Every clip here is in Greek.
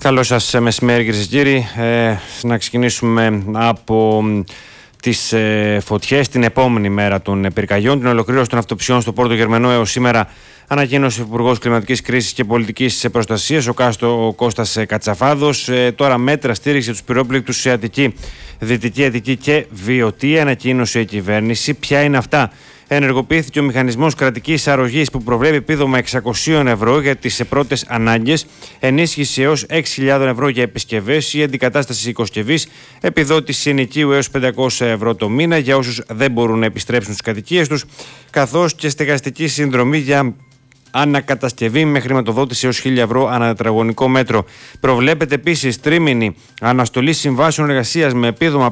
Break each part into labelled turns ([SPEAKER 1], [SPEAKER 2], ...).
[SPEAKER 1] Καλό σας μεσημέρι, κυρίες και κύριοι. Να ξεκινήσουμε από τις φωτιές την επόμενη μέρα των πυρκαγιών. Την ολοκλήρωση των αυτοψιών στο Πόρτο Γερμενό έως σήμερα ανακοίνωσε ο Υπουργός Κλιματικής Κρίσης και Πολιτικής Προστασίας, ο Κώστας Κατσαφάδος. Τώρα μέτρα στήριξε τους πυρόπληκτους σε Αττική, Δυτική Αττική και Βιωτία. Ανακοίνωσε η κυβέρνηση. Ποια είναι αυτά? Ενεργοποιήθηκε ο μηχανισμός κρατικής αρρωγής που προβλέπει επίδομα 600 ευρώ για τις πρώτες ανάγκες, ενίσχυση έως 6.000 ευρώ για επισκευές ή αντικατάσταση οικοσκευής, επιδότηση ενοικίου έως 500 ευρώ το μήνα για όσους δεν μπορούν να επιστρέψουν στις κατοικίες τους, καθώς και στεγαστική συνδρομή για ανακατασκευή με χρηματοδότηση έως 1.000 ευρώ ανά τετραγωνικό μέτρο. Προβλέπεται επίσης τρίμηνη αναστολή συμβάσεων εργασίας με επίδομα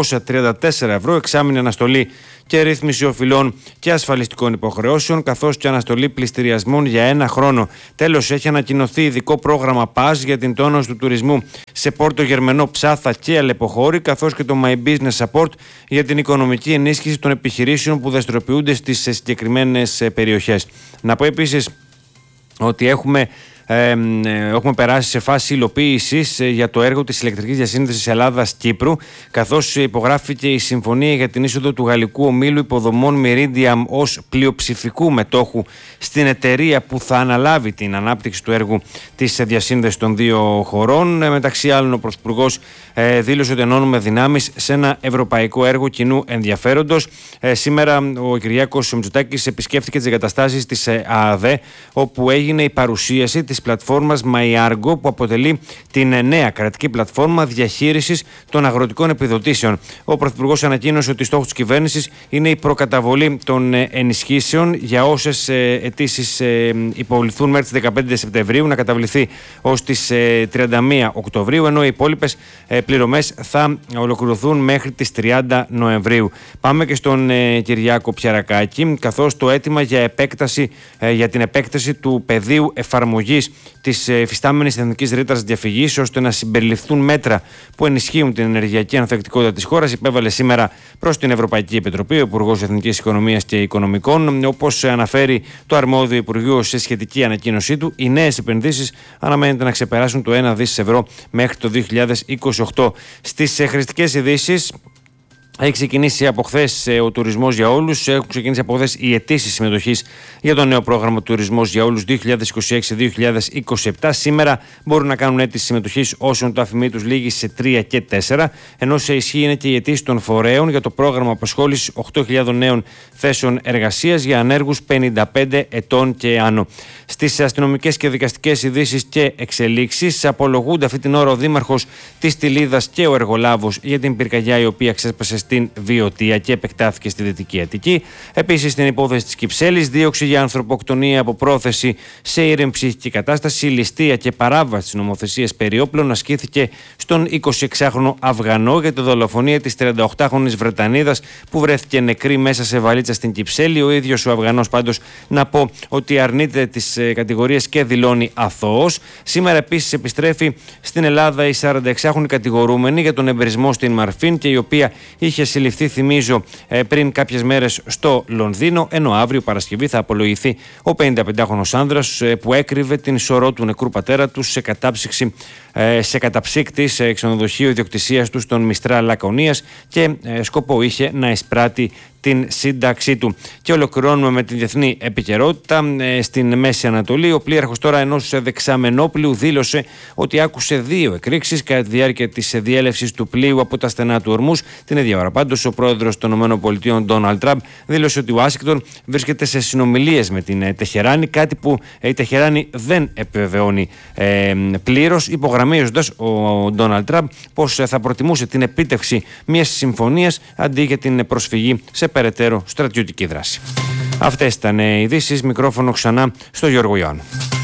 [SPEAKER 1] 534 ευρώ, εξάμηνη αναστολή και ρύθμιση οφειλών και ασφαλιστικών υποχρεώσεων, καθώς και αναστολή πληστηριασμών για 1 χρόνο. Τέλος, έχει ανακοινωθεί ειδικό πρόγραμμα ΠΑΣ για την τόνωση του τουρισμού σε Πόρτο Γερμενό, Ψάθα και Αλεποχώρη, καθώς και το My Business Support για την οικονομική ενίσχυση των επιχειρήσεων που δραστηριοποιούνται στις συγκεκριμένες περιοχές. Να πω επίσης ότι έχουμε περάσει σε φάση υλοποίησης για το έργο της ηλεκτρικής διασύνδεσης Ελλάδας-Κύπρου, καθώς υπογράφηκε η συμφωνία για την είσοδο του γαλλικού ομίλου υποδομών Meridiam ως πλειοψηφικού μετόχου στην εταιρεία που θα αναλάβει την ανάπτυξη του έργου της διασύνδεσης των δύο χωρών. Μεταξύ άλλων, ο Πρωθυπουργός δήλωσε ότι ενώνουμε δυνάμεις σε ένα ευρωπαϊκό έργο κοινού ενδιαφέροντος. Σήμερα ο Κυριάκος Μητσοτάκης επισκέφθηκε τις εγκαταστάσεις της ΑΑΔΕ, όπου έγινε η παρουσίαση της πλατφόρμας MyArgo, που αποτελεί την νέα κρατική πλατφόρμα διαχείρισης των αγροτικών επιδοτήσεων. Ο Πρωθυπουργός ανακοίνωσε ότι στόχος της κυβέρνησης είναι η προκαταβολή των ενισχύσεων για όσες αιτήσεις υποβληθούν μέχρι τις 15 Σεπτεμβρίου, να καταβληθεί ως τις 31 Οκτωβρίου, ενώ οι υπόλοιπες πληρωμές θα ολοκληρωθούν μέχρι τις 30 Νοεμβρίου. Πάμε και στον Κυριάκο Πιαρακάκη, καθώς το αίτημα για την επέκταση του πεδίου εφαρμογής της εφιστάμενης εθνικής ρήτρας διαφυγής ώστε να συμπεριληφθούν μέτρα που ενισχύουν την ενεργειακή ανθεκτικότητα της χώρας υπέβαλε σήμερα προς την Ευρωπαϊκή Επιτροπή ο Υπουργός Εθνικής Οικονομίας και Οικονομικών. Όπως αναφέρει το αρμόδιο Υπουργείο σε σχετική ανακοίνωσή του, οι νέες επενδύσεις αναμένεται να ξεπεράσουν το 1 δις ευρώ μέχρι το 2028. Στις χρηστικές ειδήσεις, έχει ξεκινήσει από χθες ο τουρισμός για όλους. Έχουν ξεκινήσει από χθες οι αιτήσεις συμμετοχής για το νέο πρόγραμμα Τουρισμός για όλους 2026-2027. Σήμερα μπορούν να κάνουν αίτηση συμμετοχής όσων το αφημί τους λήγει σε 3 και 4, ενώ σε ισχύ είναι και οι αιτήσεις των φορέων για το πρόγραμμα απασχόλησης 8.000 νέων θέσεων εργασίας για ανέργους 55 ετών και άνω. Στις αστυνομικές και δικαστικές ειδήσεις και εξελίξεις, απολογούνται αυτή την ώρα ο Δήμαρχος της Τυλίδας και ο εργολάβος για την πυρκαγιά η οποία ξέσπασε στην Βιωτία και επεκτάθηκε στη Δυτική Αττική. Επίσης, στην υπόθεση της Κυψέλης, δίωξη για ανθρωποκτονία από πρόθεση σε ήρεμη ψυχική κατάσταση, ληστεία και παράβαση της νομοθεσίας περί όπλων ασκήθηκε στον 26χρονο Αφγανό για τη δολοφονία της 38χρονης Βρετανίδας που βρέθηκε νεκρή μέσα σε βαλίτσα στην Κυψέλη. Ο ίδιος ο Αφγανός, πάντως, να πω ότι αρνείται τις κατηγορίες και δηλώνει αθώος. Σήμερα επίσης επιστρέφει στην Ελλάδα η 46χρονη κατηγορούμενη για τον εμπερισμό στην Μαρφίν και η οποία είχε συλληφθεί, θυμίζω, πριν κάποιες μέρες στο Λονδίνο, ενώ αύριο Παρασκευή θα απολογηθεί ο 55χρονος άνδρας που έκρυβε την σωρό του νεκρού πατέρα του σε καταψύκτη σε ξενοδοχείο ιδιοκτησίας του στον Μιστρά Λακωνίας και σκοπό είχε να εισπράττει την σύνταξή του. Και ολοκληρώνουμε με την διεθνή επικαιρότητα στην Μέση Ανατολή. Ο πλοίαρχος τώρα ενός δεξαμενόπλοιου δήλωσε ότι άκουσε 2 εκρήξεις κατά τη διάρκεια της διέλευσης του πλοίου από τα στενά του Ορμούς. Την ίδια ώρα, πάντως, ο πρόεδρος των ΗΠΑ, Ντόναλντ Τραμπ, δήλωσε ότι η Ουάσιγκτον βρίσκεται σε συνομιλίες με την Τεχεράνη, κάτι που η Τεχεράνη δεν επιβεβαιώνει πλήρως, υπογραμμίζοντας ο Ντόναλντ Τραμπ πως θα προτιμούσε την επίτευξη μιας συμφωνίας αντί για την προσφυγή σε περαιτέρω στρατιωτική δράση. Αυτές ήταν οι ειδήσεις. Μικρόφωνο ξανά στο Γιώργο Ιωάννου.